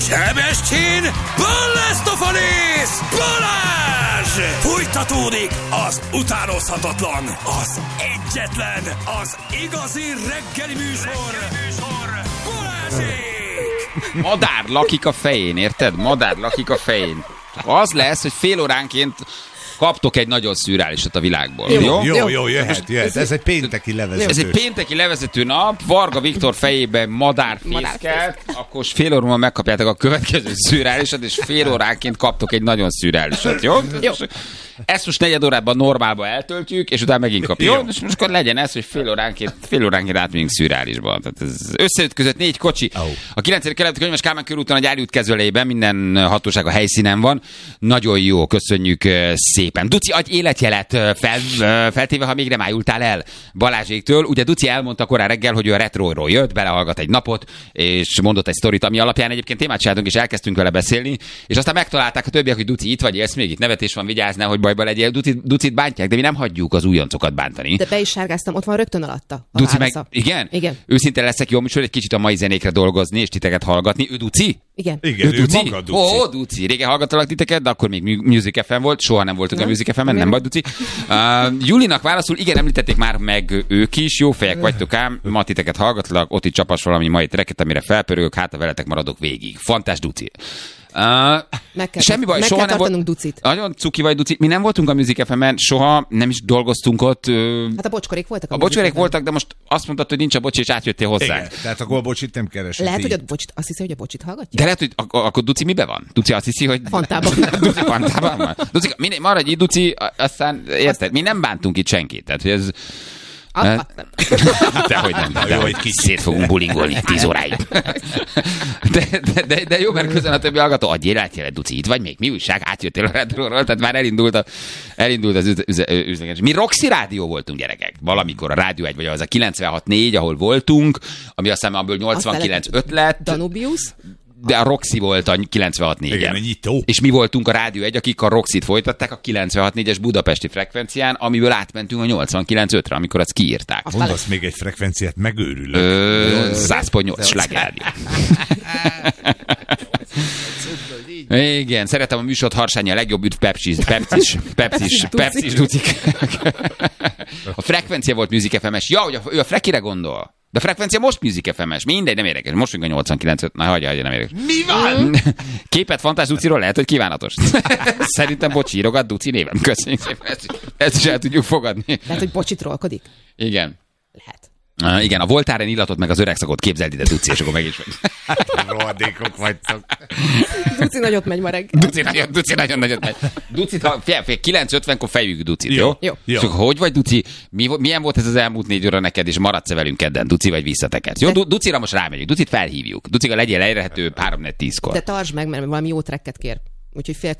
Sebestyén, Balázs! Balázs! Fújtatódik az utánozhatatlan, az egyetlen, az igazi reggeli műsor, Balázsék! Madár lakik a fején, érted? Madár lakik a fején. Az lesz, hogy fél óránként kaptok egy nagyon szürreálisat a világból. Jó, jöhet. Ez egy pénteki levezető. Ez egy pénteki levezető nap, Varga Viktor fejében madárfészkelt, akkor fél óra múlva megkapjátok a következő szürreálisat, és fél óránként kaptok egy nagyon szürreálisat, jó? Ezt most negyed órában normálba eltöltjük, és utána megint kapjuk. Jó? És most akkor legyen ez, hogy fél óránként átmegyünk szürreálisba. Tehát ez összeütközött 4 kocsi. A 9. kerületi Könyves Kálmán körúton a Gyári út kezelőjében minden hatóság a helyszínen van. Nagyon jó, köszönjük szépen. Duci, adj életjelet feltéve, ha még nem ájultál el Balázséktől. Ugye Duci elmondta korán reggel, hogy ő a Retroról jött, belehallgat egy napot, és mondott egy sztorit, ami alapján egyébként témát csináltunk, és elkezdtünk vele beszélni, és aztán megtalálták a többiek, hogy Duci itt vagy, élsz még itt, nevetés van, vigyázz, hogy bajba legyél. Ducit bántják, de mi nem hagyjuk az újoncokat bántani. De be is sárgáztam, ott van rögtön alatta. Duci meg, igen? Őszintén leszek jó műsor, egy kicsit a mai zenékre dolgozni, és titeket hallgatni. Ő Duci? Igen, ő Duci? Maga Duci. Duci. Régen hallgattalak titeket, de akkor még Music FM volt, soha nem voltunk a Music FM-en, nem baj, Duci. Julinak válaszul, igen, említették már meg ők is, jó fejek vagytok ám, ma titeket hallgatlak, ott itt csapas valami mai treket, amire felpörögök, hát a veletek maradok végig. Fantás Duci. Semmi baj, soha nem volt. Ducit. Nagyon cuki vagy, Duci. Mi nem voltunk a Music FM-en, soha nem is dolgoztunk ott. Hát a bocskorék voltak. A bocskorék voltak, de most azt mondtad, hogy nincs a bocsi, és átjöttél hozzánk. Igen, tehát akkor a bocsit nem keresett. Lehet, hogy a bocsit, azt hiszi, hogy a bocsit hallgatja? De lehet, hogy akkor Duci miben van? Duci azt hiszi, hogy... Fantában. Duci Fantában van. Duci, maradj itt, Duci, aztán érted, mi nem bántunk itt senkit. Tehát, hogy ez... Dehogy nem. Dehogy szét fogunk bulingolni 10 óráig. De jó, mert közben a többi hallgató, adjél átjelet, Duci, itt vagy még? Mi újság? Átjöttél a Retróról, tehát már elindult az üzletés. Mi Roxy Rádió voltunk, gyerekek. Valamikor a Rádió 1, vagy az a 96.4, ahol voltunk, ami aztán abból 89.5 lett. Danubius. De a Roxy volt a 96.4-en. Igen, nyitó. És mi voltunk a Rádió 1, akik a Roxyt folytatták a 96.4-es budapesti frekvencián, amiből átmentünk a 89.5-re, amikor azt kiírták. Mondasz még egy frekvenciát, megőrülök. 100.8 slágerrádió. Igen, szeretem a műsort, Harsányi a legjobb üdv, Pepsis, Ducik. A frekvencia volt Music FM-es. Ja, hogy ő a Frekire gondol. De a frekvencia most Music FM-es. Mindegy, nem érdekes. Most még a 89.5. Na, hagyja, nem érdekes. Mi van? Képet Fantás Duciról lehet, hogy kívánatos. Szerintem Bocsi írogat Duci néven. Köszönjük szépen. Ezt is el tudjuk fogadni. Lehet, hogy Bocsi trollkodik? Igen. Lehet. Igen, a Voltaren illatot meg az öregszakot képzeld ide, Duci, és akkor meg is vagy. Rohadékok vagytok. Duci nagyot megy ma reggel. Duci nagyon nagyot megy. Ducit, 9:50-kor fejük Ducit, jó? Jó. És hogy vagy, Duci? Milyen volt ez az elmúlt 4 óra neked, és maradsz-e velünk kedden, Duci, vagy visszatekersz? Jó, Ducira most rámegyünk, Ducit felhívjuk. Ducika legyél elérhető 3-4-10-kor. De tartsd meg, mert valami jó trekket kér. Úgyhogy